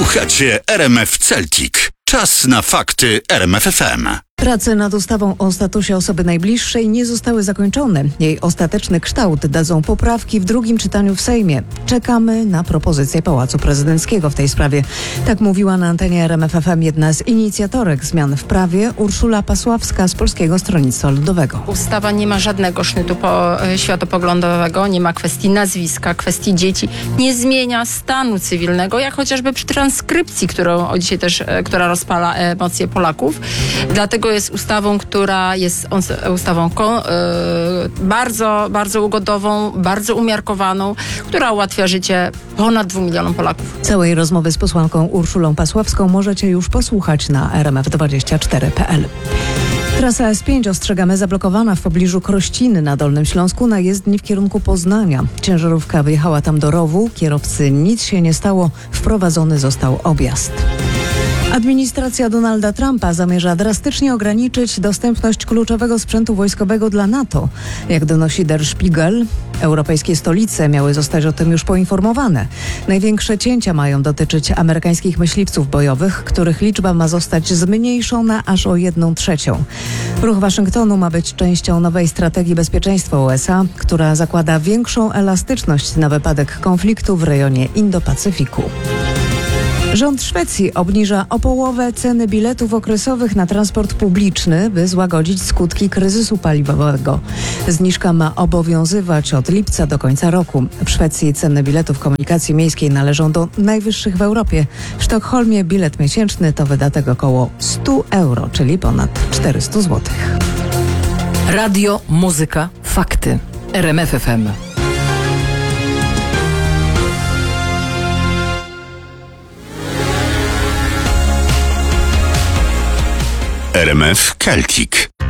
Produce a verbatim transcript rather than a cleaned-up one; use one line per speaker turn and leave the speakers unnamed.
Słuchacie R M F Celtic. Czas na fakty R M F F M.
Prace nad ustawą o statusie osoby najbliższej nie zostały zakończone. Jej ostateczny kształt dadzą poprawki w drugim czytaniu w Sejmie. Czekamy na propozycję Pałacu Prezydenckiego w tej sprawie. Tak mówiła na antenie R M F F M jedna z inicjatorek zmian w prawie, Urszula Pasławska z Polskiego Stronnictwa Ludowego.
Ustawa nie ma żadnego sznytu po, światopoglądowego, nie ma kwestii nazwiska, kwestii dzieci, nie zmienia stanu cywilnego, jak chociażby przy transkrypcji, którą dzisiaj też, która rozpala emocje Polaków. Dlatego jest ustawą, która jest ustawą bardzo, bardzo ugodową, bardzo umiarkowaną, która ułatwia życie ponad dwóm milionom Polaków.
Całej rozmowy z posłanką Urszulą Pasławską możecie już posłuchać na r m f dwadzieścia cztery kropka p l. Trasa S pięć, ostrzegamy, zablokowana w pobliżu Krościny na Dolnym Śląsku na jezdni w kierunku Poznania. Ciężarówka wyjechała tam do rowu, kierowcy nic się nie stało, wprowadzony został objazd. Administracja Donalda Trumpa zamierza drastycznie ograniczyć dostępność kluczowego sprzętu wojskowego dla NATO. Jak donosi Der Spiegel, europejskie stolice miały zostać o tym już poinformowane. Największe cięcia mają dotyczyć amerykańskich myśliwców bojowych, których liczba ma zostać zmniejszona aż o jedną trzecią. Ruch Waszyngtonu ma być częścią nowej strategii bezpieczeństwa U S A, która zakłada większą elastyczność na wypadek konfliktu w rejonie Indo-Pacyfiku. Rząd Szwecji obniża o połowę ceny biletów okresowych na transport publiczny, by złagodzić skutki kryzysu paliwowego. Zniżka ma obowiązywać od lipca do końca roku. W Szwecji ceny biletów komunikacji miejskiej należą do najwyższych w Europie. W Sztokholmie bilet miesięczny to wydatek około sto euro, czyli ponad czterysta złotych.
Radio, muzyka, fakty. R M F F M.
R M F Celtic.